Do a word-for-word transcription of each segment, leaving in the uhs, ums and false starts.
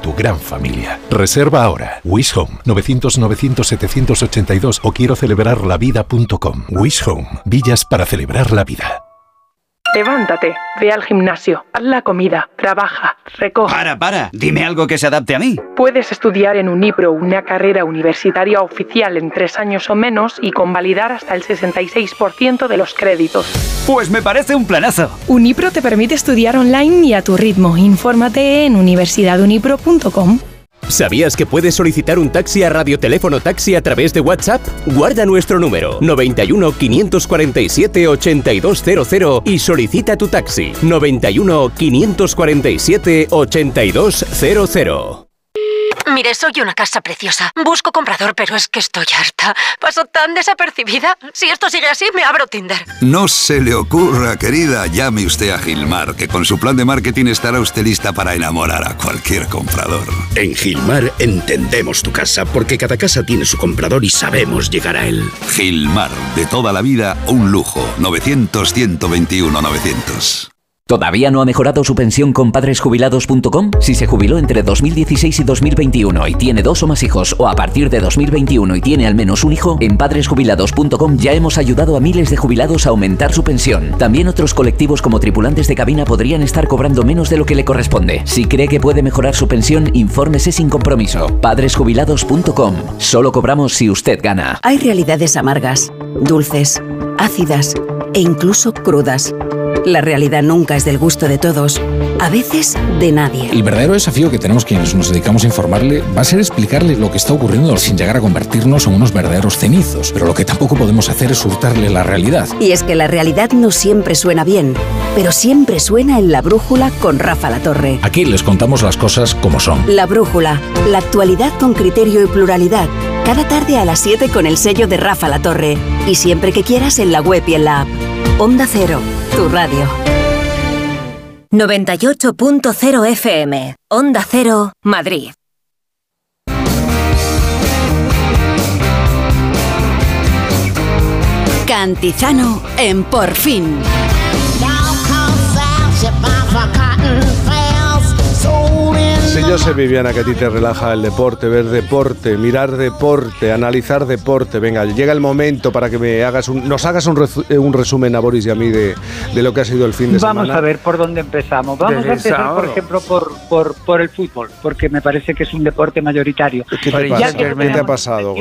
tu gran familia. Reserva ahora. Wish Home, novecientos novecientos setecientos ochenta y dos o quiero celebrar la vida punto com. Wish Home, villas para celebrar la vida. Levántate, ve al gimnasio, haz la comida, trabaja, recoge. Para, para, dime algo que se adapte a mí. Puedes estudiar en Unipro una carrera universitaria oficial en tres años o menos y convalidar hasta el sesenta y seis por ciento de los créditos. Pues me parece un planazo. Unipro te permite estudiar online y a tu ritmo. Infórmate en universidad unipro punto com. ¿Sabías que puedes solicitar un taxi a Radioteléfono Taxi a través de WhatsApp? Guarda nuestro número noventa y uno, quinientos cuarenta y siete, ochenta y dos cero cero y solicita tu taxi noventa y uno, quinientos cuarenta y siete, ochenta y dos cero cero. Mire, soy una casa preciosa. Busco comprador, pero es que estoy harta. Paso tan desapercibida. Si esto sigue así, me abro Tinder. No se le ocurra, querida. Llame usted a Gilmar, que con su plan de marketing estará usted lista para enamorar a cualquier comprador. En Gilmar entendemos tu casa, porque cada casa tiene su comprador y sabemos llegar a él. Gilmar, de toda la vida, un lujo. novecientos, ciento veintiuno, novecientos. ¿Todavía no ha mejorado su pensión con padres jubilados punto com? Si se jubiló entre dos mil dieciséis y dos mil veintiuno y tiene dos o más hijos, o a partir de dos mil veintiuno y tiene al menos un hijo, en padres jubilados punto com ya hemos ayudado a miles de jubilados a aumentar su pensión. También otros colectivos como tripulantes de cabina podrían estar cobrando menos de lo que le corresponde. Si cree que puede mejorar su pensión, infórmese sin compromiso. padres jubilados punto com. Solo cobramos si usted gana. Hay realidades amargas, dulces, ácidas e incluso crudas. La realidad nunca es del gusto de todos, a veces de nadie. El verdadero desafío que tenemos quienes nos dedicamos a informarle va a ser explicarle lo que está ocurriendo sin llegar a convertirnos en unos verdaderos cenizos. Pero lo que tampoco podemos hacer es hurtarle la realidad. Y es que la realidad no siempre suena bien, pero siempre suena en La Brújula con Rafa La Torre. Aquí les contamos las cosas como son. La Brújula, la actualidad con criterio y pluralidad. Cada tarde a las siete con el sello de Rafa La Torre. Y siempre que quieras en la web y en la app. Onda Cero, tu radio. noventa y ocho punto cero F M. Onda Cero, Madrid. Cantizano en Por Fin. Sí, yo sé, Viviana, que a ti te relaja el deporte, ver deporte, mirar deporte, analizar deporte. Venga, llega el momento para que me hagas un, nos hagas un, resu, un resumen a Boris y a mí de, de lo que ha sido el fin de Vamos semana. Vamos a ver por dónde empezamos. Vamos Desde a empezar, sábado. por ejemplo, por, por, por el fútbol, porque me parece que es un deporte mayoritario. ¿Qué te, pasa? ¿Qué te ha pasado?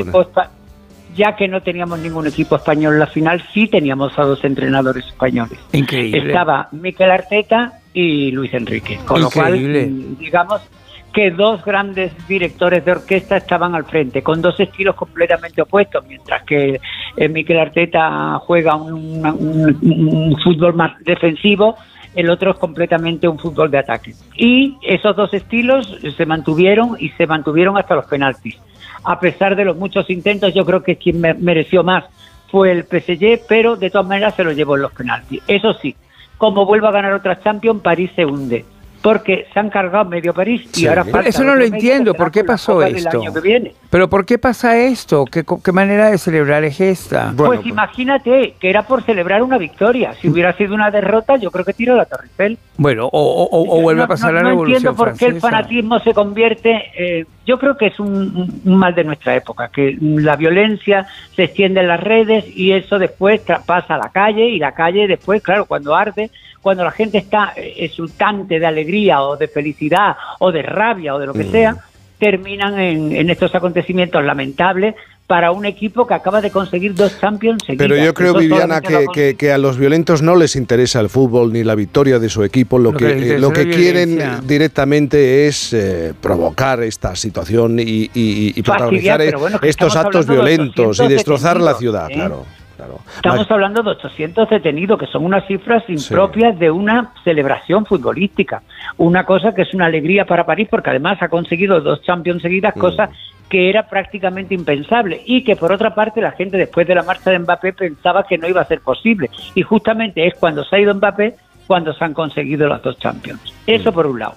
Ya que no teníamos ningún equipo español en la final, sí teníamos a dos entrenadores españoles. Increíble. Estaba Mikel Arteta y Luis Enrique. Con Increíble. lo cual, digamos que dos grandes directores de orquesta estaban al frente, con dos estilos completamente opuestos, mientras que eh, Mikel Arteta juega un, un, un fútbol más defensivo, el otro es completamente un fútbol de ataque. Y esos dos estilos se mantuvieron y se mantuvieron hasta los penaltis. A pesar de los muchos intentos, yo creo que quien mereció más fue el P S G, pero de todas maneras se lo llevó en los penaltis. Eso sí, como vuelva a ganar otra Champions, París se hunde, porque se han cargado medio París y sí. ahora falta. Eso no lo entiendo, ¿por qué pasó esto? Pero ¿por qué pasa esto? ¿Qué, qué manera de celebrar es esta? Bueno, pues imagínate que era por celebrar una victoria. Si hubiera sido una derrota, yo creo que tiro la Torre Eiffel. Bueno, o, o, o vuelve no, a pasar no, la no Revolución Francesa. No entiendo por qué el fanatismo se convierte... Eh, yo creo que es un, un mal de nuestra época, que la violencia se extiende en las redes y eso después pasa a la calle, y la calle después, claro, cuando arde, cuando la gente está exultante de alegría o de felicidad o de rabia o de lo que mm. sea, terminan en, en estos acontecimientos lamentables para un equipo que acaba de conseguir dos Champions seguidas. Pero yo creo, Viviana, que, que, que a los violentos no les interesa el fútbol ni la victoria de su equipo. Lo, lo que, que, eh, lo que quieren directamente es eh, provocar esta situación y, y, y protagonizar bueno, estos actos violentos y destrozar la ciudad, ¿eh? claro. Claro. Estamos Más... hablando de ochocientos detenidos, que son unas cifras impropias sí. de una celebración futbolística. Una cosa que es una alegría para París, porque además ha conseguido dos Champions seguidas, mm. cosa que era prácticamente impensable. Y que, por otra parte, la gente después de la marcha de Mbappé pensaba que no iba a ser posible. Y justamente es cuando se ha ido Mbappé cuando se han conseguido las dos Champions. Eso mm. por un lado.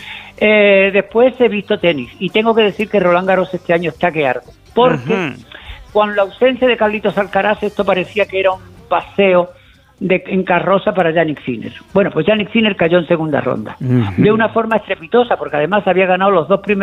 Eh, después he visto tenis. Y tengo que decir que Roland Garros este año está que arde. Porque... Uh-huh. Con la ausencia de Carlitos Alcaraz, esto parecía que era un paseo de, en carroza para Jannik Sinner. Bueno, pues Jannik Sinner cayó en segunda ronda. Uh-huh. De una forma estrepitosa, porque además había ganado los dos primeros